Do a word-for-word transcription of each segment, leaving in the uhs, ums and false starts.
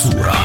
صورة.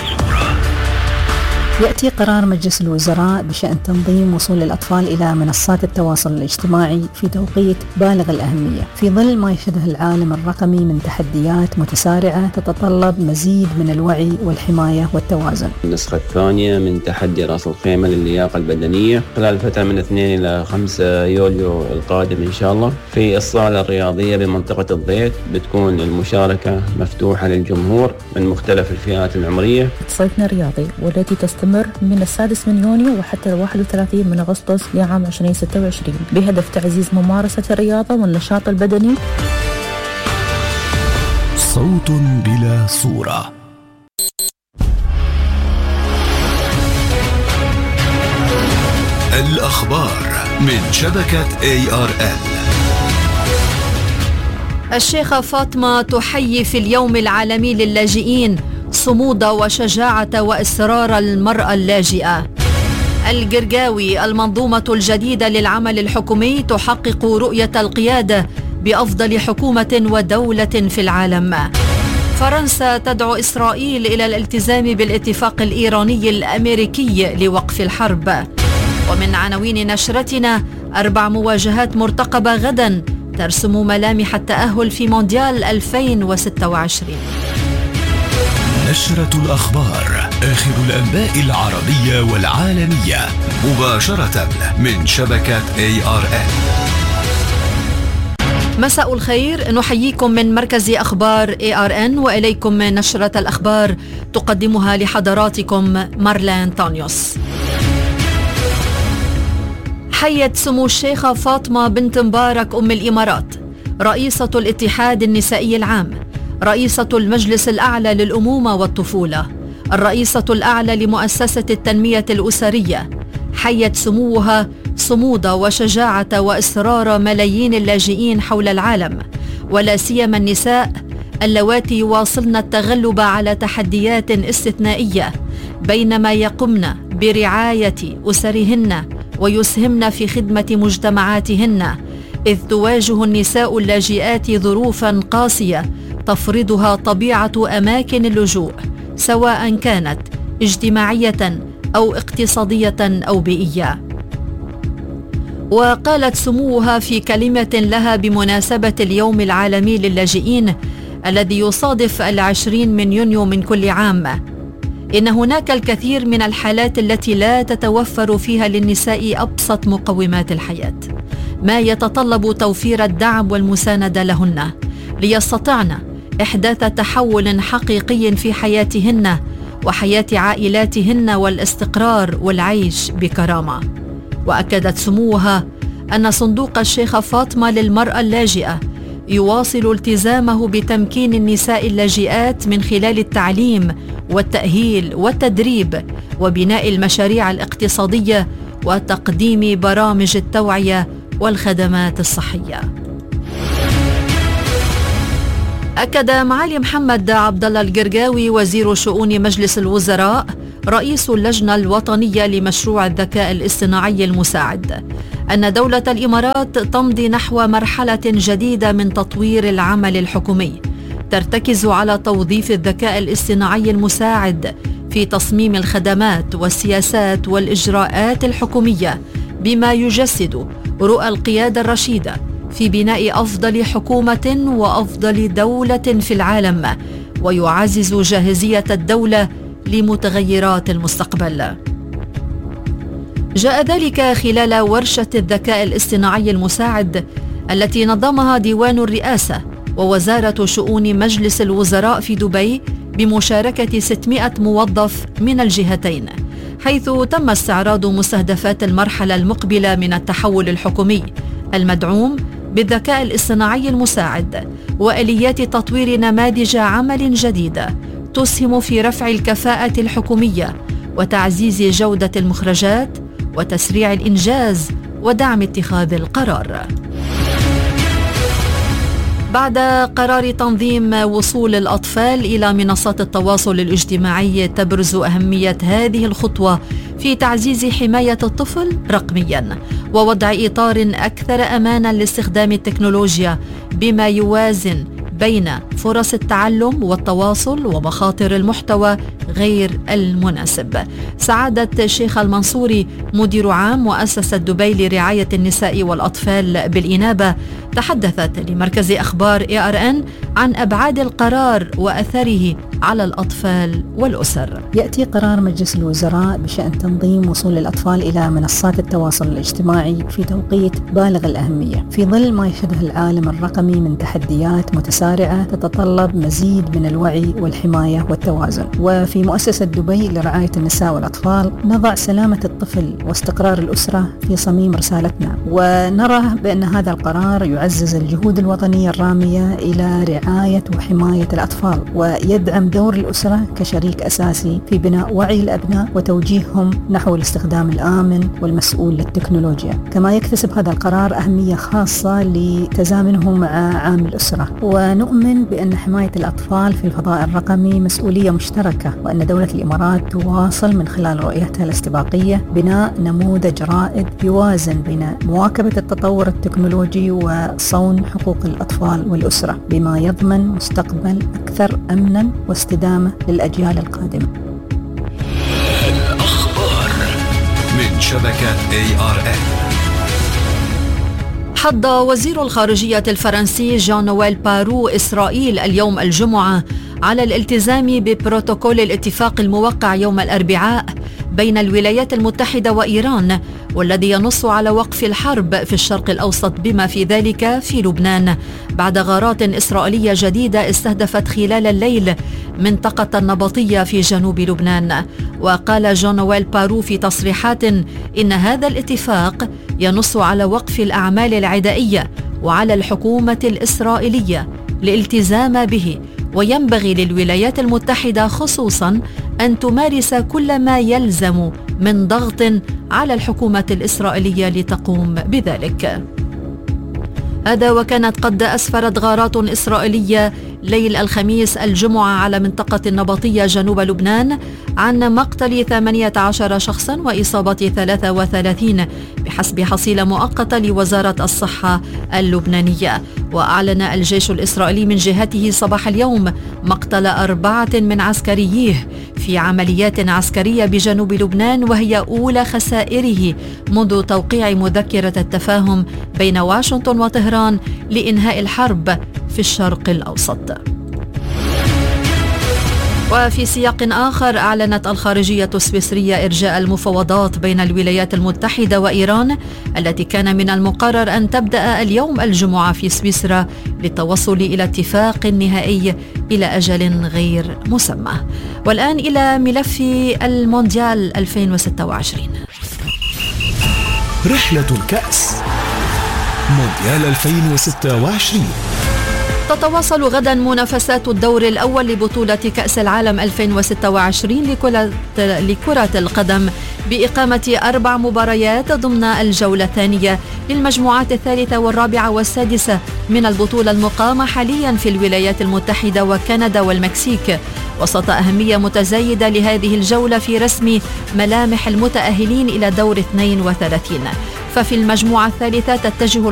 يأتي قرار مجلس الوزراء بشأن تنظيم وصول الأطفال إلى منصات التواصل الاجتماعي في توقيت بالغ الأهمية في ظل ما يشهده العالم الرقمي من تحديات متسارعة تتطلب مزيد من الوعي والحماية والتوازن. النسخة الثانية من تحدي رأس الخيمة للياقة البدنية خلال فترة من اثنين إلى خمسة يوليو القادم إن شاء الله في الصالة الرياضية بمنطقة الضيق. بتكون المشاركة مفتوحة للجمهور من مختلف الفئات العمرية. صيفنا الرياضي والتي تستمر من السادس من يونيو وحتى الواحد وثلاثين من أغسطس لعام عشرين ستة وعشرين بهدف تعزيز ممارسة الرياضة والنشاط البدني. صوت بلا صورة. الأخبار من شبكة إيه آر إل. الشيخة فاطمة تحيي في اليوم العالمي للاجئين صمود وشجاعة وإصرار المرأة اللاجئة. الجرجاوي المنظومة الجديدة للعمل الحكومي تحقق رؤية القيادة بأفضل حكومة ودولة في العالم. فرنسا تدعو إسرائيل إلى الالتزام بالاتفاق الإيراني الأمريكي لوقف الحرب. ومن عناوين نشرتنا: أربع مواجهات مرتقبة غدا ترسم ملامح التأهل في مونديال ألفين وستة وعشرين. نشرة الأخبار، آخر الأنباء العربية والعالمية مباشرة من شبكة إيه آر إل. مساء الخير، نحييكم من مركز أخبار إيه آر إن وإليكم نشرة الأخبار تقدمها لحضراتكم مارلين تانيوس. حيت سمو الشيخة فاطمة بنت مبارك أم الإمارات رئيسة الاتحاد النسائي العام، رئيسة المجلس الأعلى للأمومة والطفولة، الرئيسة الأعلى لمؤسسة التنمية الأسرية، حيت سموها صمود وشجاعة وإصرار ملايين اللاجئين حول العالم، ولا سيما النساء اللواتي يواصلن التغلب على تحديات استثنائية بينما يقمن برعاية أسرهن ويسهمن في خدمة مجتمعاتهن، إذ تواجه النساء اللاجئات ظروفا قاسية تفرضها طبيعة أماكن اللجوء، سواء كانت اجتماعية أو اقتصادية أو بيئية. وقالت سموها في كلمة لها بمناسبة اليوم العالمي للاجئين الذي يصادف العشرين من يونيو من كل عام: إن هناك الكثير من الحالات التي لا تتوفر فيها للنساء أبسط مقومات الحياة، ما يتطلب توفير الدعم والمساندة لهن ليستطعن إحداث تحول حقيقي في حياتهن وحياة عائلاتهن والاستقرار والعيش بكرامة. وأكدت سموها أن صندوق الشيخة فاطمة للمرأة اللاجئة يواصل التزامه بتمكين النساء اللاجئات من خلال التعليم والتأهيل والتدريب وبناء المشاريع الاقتصادية وتقديم برامج التوعية والخدمات الصحية. أكد معالي محمد عبد الله الجرجاوي وزير شؤون مجلس الوزراء رئيس اللجنة الوطنية لمشروع الذكاء الاصطناعي المساعد أن دولة الإمارات تمضي نحو مرحلة جديدة من تطوير العمل الحكومي ترتكز على توظيف الذكاء الاصطناعي المساعد في تصميم الخدمات والسياسات والإجراءات الحكومية، بما يجسد رؤى القيادة الرشيدة في بناء أفضل حكومة وأفضل دولة في العالم، ويعزز جاهزية الدولة لمتغيرات المستقبل. جاء ذلك خلال ورشة الذكاء الاصطناعي المساعد التي نظمها ديوان الرئاسة ووزارة شؤون مجلس الوزراء في دبي بمشاركة ستمائة موظف من الجهتين، حيث تم استعراض مستهدفات المرحلة المقبلة من التحول الحكومي المدعوم بالذكاء الاصطناعي المساعد وآليات تطوير نماذج عمل جديدة تسهم في رفع الكفاءة الحكومية وتعزيز جودة المخرجات وتسريع الإنجاز ودعم اتخاذ القرار. بعد قرار تنظيم وصول الأطفال إلى منصات التواصل الاجتماعي، تبرز أهمية هذه الخطوة في تعزيز حماية الطفل رقمياً ووضع إطار أكثر أماناً لاستخدام التكنولوجيا، بما يوازن بين فرص التعلم والتواصل ومخاطر المحتوى غير المناسب. سعادة الشيخ المنصوري مدير عام مؤسسة دبي لرعاية النساء والأطفال بالإنابة تحدثت لمركز أخبار إيه آر إن عن أبعاد القرار وأثره على الأطفال والأسر. يأتي قرار مجلس الوزراء بشأن تنظيم وصول الأطفال إلى منصات التواصل الاجتماعي في توقيت بالغ الأهمية في ظل ما يشهده العالم الرقمي من تحديات متسارعة تتطلب مزيد من الوعي والحماية والتوازن. وفي مؤسسة دبي لرعاية النساء والأطفال نضع سلامة الطفل واستقرار الأسرة في صميم رسالتنا، ونرى بأن هذا القرار يعزز الجهود الوطنية الرامية إلى رعاية وحماية الأطفال ويدعم دور الأسرة كشريك أساسي في بناء وعي الأبناء وتوجيههم نحو الاستخدام الآمن والمسؤول للتكنولوجيا. كما يكتسب هذا القرار أهمية خاصة لتزامنه مع عام الأسرة، ونؤمن بأن حماية الأطفال في الفضاء الرقمي مسؤولية مشتركة، وأن دولة الإمارات تواصل من خلال رؤيتها الاستباقية بناء نموذج رائد يوازن بين مواكبة التطور التكنولوجي وصون حقوق الأطفال والأسرة بما يضمن مستقبل أكثر أمنا واستدامة للأجيال القادمة. الأخبار من شبكة إيه آر إن. حض وزير الخارجية الفرنسي جان نويل بارو إسرائيل اليوم الجمعة على الالتزام ببروتوكول الاتفاق الموقع يوم الأربعاء بين الولايات المتحدة وإيران، والذي ينص على وقف الحرب في الشرق الأوسط بما في ذلك في لبنان، بعد غارات إسرائيلية جديدة استهدفت خلال الليل منطقة النبطية في جنوب لبنان. وقال جان نويل بارو في تصريحات إن هذا الاتفاق ينص على وقف الأعمال العدائية وعلى الحكومة الإسرائيلية الالتزام به، وينبغي للولايات المتحدة خصوصا أن تمارس كل ما يلزم من ضغط على الحكومة الإسرائيلية لتقوم بذلك. هذا وكانت قد أسفرت غارات إسرائيلية ليل الخميس الجمعة على منطقة النبطية جنوب لبنان عن مقتل ثمانية عشر شخصا وإصابة ثلاثة وثلاثين بحسب حصيلة مؤقتة لوزارة الصحة اللبنانية. وأعلن الجيش الإسرائيلي من جهته صباح اليوم مقتل أربعة من عسكريه في عمليات عسكرية بجنوب لبنان، وهي أولى خسائره منذ توقيع مذكرة التفاهم بين واشنطن وطهران لإنهاء الحرب في الشرق الأوسط. وفي سياق آخر، أعلنت الخارجية السويسرية إرجاء المفاوضات بين الولايات المتحدة وإيران التي كان من المقرر أن تبدأ اليوم الجمعة في سويسرا للتوصل إلى اتفاق نهائي إلى أجل غير مسمى. والآن إلى ملف المونديال ألفين وستة وعشرين. رحلة الكأس مونديال ألفين وستة وعشرين. تتواصل غدا منافسات الدور الأول لبطولة كأس العالم ألفين وستة وعشرين لكرة القدم بإقامة أربع مباريات ضمن الجولة الثانية للمجموعات الثالثة والرابعة والسادسة من البطولة المقامة حاليا في الولايات المتحدة وكندا والمكسيك، وسط أهمية متزايدة لهذه الجولة في رسم ملامح المتأهلين إلى دور اثنين وثلاثين. ففي المجموعة الثالثة تتجه